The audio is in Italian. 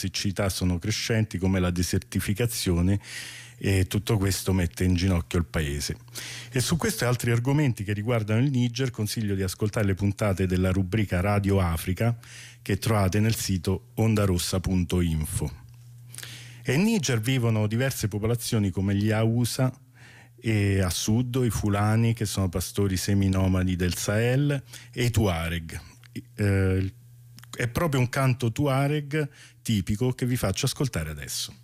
siccità sono crescenti, come la desertificazione, e tutto questo mette in ginocchio il paese. E su questo e altri argomenti che riguardano il Niger consiglio di ascoltare le puntate della rubrica Radio Africa che trovate nel sito ondarossa.info. E in Niger vivono diverse popolazioni come gli Hausa e a sud i Fulani, che sono pastori seminomadi del Sahel, e i Tuareg. È proprio un canto Tuareg tipico che vi faccio ascoltare adesso.